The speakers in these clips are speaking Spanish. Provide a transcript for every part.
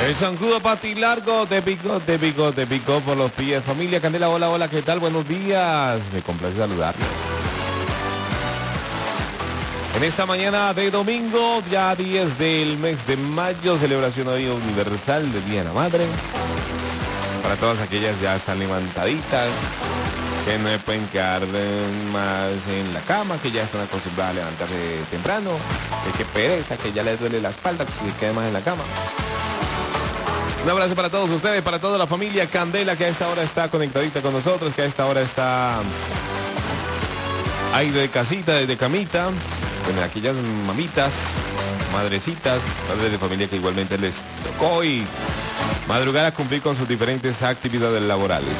El zancudo patilargo te picó por los pies. Familia Candela, hola, hola, ¿qué tal? Buenos días. Me complace saludarlos. En esta mañana de domingo, ya 10 del mes de mayo, celebración hoy universal del Día de la Madre. Para todas aquellas ya están levantaditas, que no pueden quedar más en la cama, que ya están acostumbradas a levantarse temprano, que pereza, que ya les duele la espalda, que se quede más en la cama. Un abrazo para todos ustedes, para toda la familia Candela, que a esta hora está conectadita con nosotros, que a esta hora está ahí de casita, desde camita, con aquellas mamitas, madrecitas, padres de familia que igualmente les tocó y madrugar a cumplir con sus diferentes actividades laborales.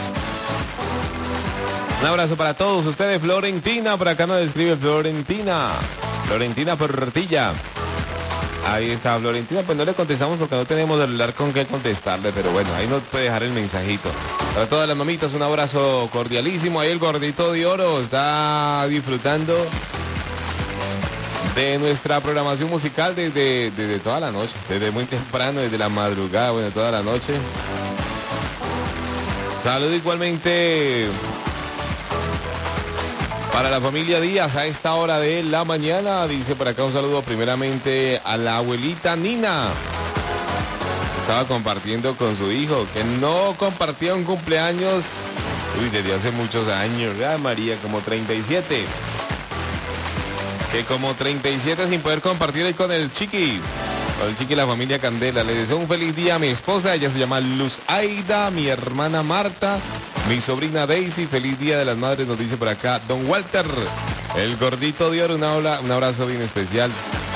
Un abrazo para todos ustedes. Florentina, por acá nos escribe Florentina Portilla. Ahí está Florentina, pues no le contestamos porque no tenemos celular con qué contestarle, pero bueno, ahí nos puede dejar el mensajito. Para todas las mamitas, un abrazo cordialísimo. Ahí el gordito de oro está disfrutando de nuestra programación musical desde toda la noche, desde muy temprano, desde la madrugada, bueno, toda la noche. Saludo igualmente para la familia Díaz a esta hora de la mañana. Dice por acá un saludo primeramente a la abuelita Nina. Estaba compartiendo con su hijo, que no compartía un cumpleaños, desde hace muchos años, ¿verdad, María? Como 37. Que como 37 sin poder compartir ahí con el chiqui. Con el chiqui y la familia Candela. Le deseo un feliz día a mi esposa. Ella se llama Luz Aida, mi hermana Marta, mi sobrina Daisy. Feliz día de las madres, nos dice por acá don Walter, el gordito de oro. Un abrazo bien especial.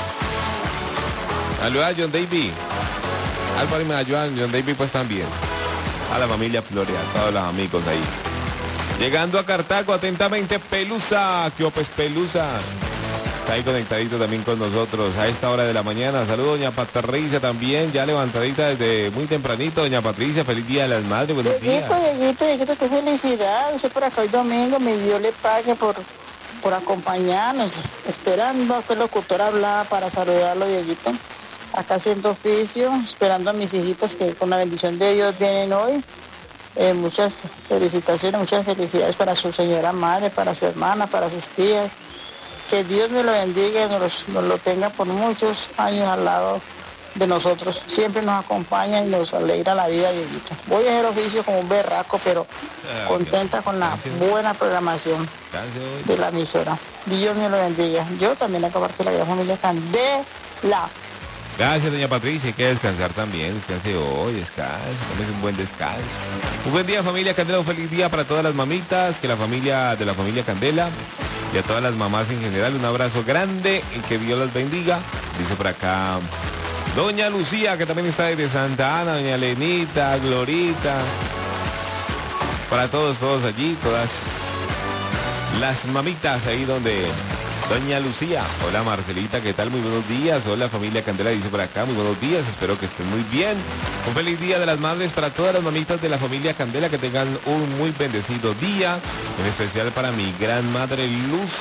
Saludos a John Davy. Al primo de John Davy pues también. A la familia Floria, a todos los amigos ahí. Llegando a Cartago, atentamente Pelusa. ¿Qué opes, Pelusa? Está ahí conectadito también con nosotros a esta hora de la mañana. Saludos, doña Patricia también, ya levantadita desde muy tempranito. Doña Patricia, feliz día de las madres, buenos días. Dieguito, qué felicidad. Usted por acá hoy domingo, mi Dios le pague por acompañarnos. Esperando a que el locutor hablara para saludarlo, Dieguito. Acá haciendo oficio, esperando a mis hijitas que con la bendición de Dios vienen hoy. Muchas felicitaciones, muchas felicidades para su señora madre, para su hermana, para sus tías. Que Dios me lo bendiga y nos lo tenga por muchos años al lado de nosotros. Siempre nos acompaña y nos alegra la vida, Dieguito. Voy a hacer oficio como un berraco, pero contenta con la buena programación de la emisora. Dios me lo bendiga. Yo también hago parte de la gran familia Candela. Gracias, doña Patricia. Hay que descansar también. Descanse hoy, descanse. Tómese un buen descanso. Un buen día, familia Candela. Un feliz día para todas las mamitas, que la familia de la familia Candela y a todas las mamás en general. Un abrazo grande y que Dios las bendiga. Dice por acá doña Lucía, que también está desde Santa Ana. Doña Lenita, Glorita. Para todos allí, todas las mamitas ahí donde... Doña Lucía, hola Marcelita, ¿qué tal? Muy buenos días. Hola familia Candela, dice por acá, muy buenos días, espero que estén muy bien. Un feliz día de las madres para todas las mamitas de la familia Candela, que tengan un muy bendecido día, en especial para mi gran madre Luz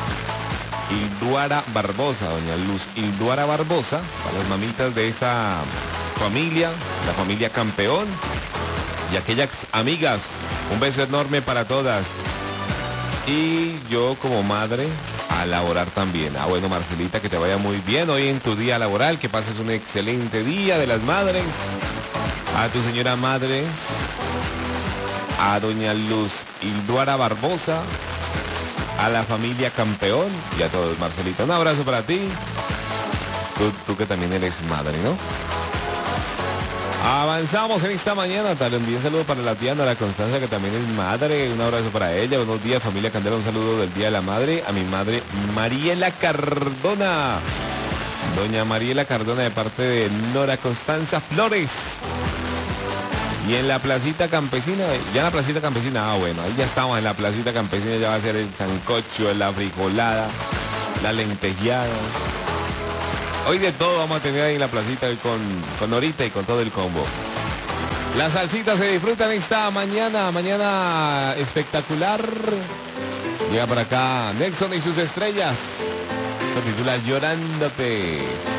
Hilduara Barbosa, doña Luz Hilduara Barbosa, para las mamitas de esta familia, la familia Campeón, y aquellas amigas, un beso enorme para todas. Y yo como madre a laborar también. Bueno, Marcelita, que te vaya muy bien hoy en tu día laboral, que pases un excelente día de las madres. A tu señora madre, a doña Luz Hilduara Barbosa, a la familia Campeón y a todos, Marcelita. Un abrazo para ti. Tú que también eres madre, ¿no? Avanzamos en esta mañana. Tal envío un saludo para la tía Nora Constanza, que también es madre. Un abrazo para ella. Buenos días, familia Candela. Un saludo del Día de la Madre a mi madre Mariela Cardona. Doña Mariela Cardona, de parte de Nora Constanza Flores. Y en la placita campesina, ya en la placita campesina, bueno, ahí ya estamos en la placita campesina. Ya va a ser el sancocho, la frijolada, la lentejeada. Hoy de todo vamos a tener ahí en la placita con Norita y con todo el combo. Las salsitas se disfrutan esta mañana espectacular. Llega por acá Nexon y sus estrellas. Se titula Llorándote.